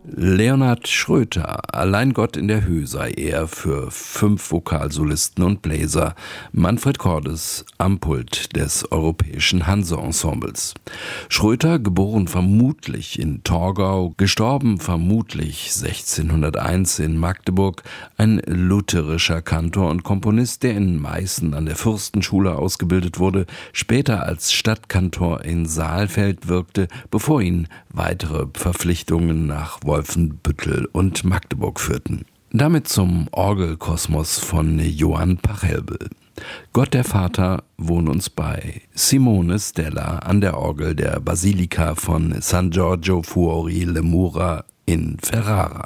Leonhard Schröter, Allein Gott in der Höhe sei er, für 5 Vokalsolisten und Bläser. Manfred Cordes am Pult des Europäischen Hanse-Ensembles. Schröter, geboren vermutlich in Torgau, gestorben vermutlich 1601 in Magdeburg, ein lutherischer Kantor und Komponist, der in Meißen an der Fürstenschule ausgebildet wurde, später als Stadtkantor in Saalfeld wirkte, bevor ihn weitere Verpflichtungen nach Wolfenbüttel und Magdeburg führten. Damit zum Orgelkosmos von Johann Pachelbel. Gott der Vater, wohn uns bei. Simone Stella an der Orgel der Basilika von San Giorgio Fuori le Mura in Ferrara.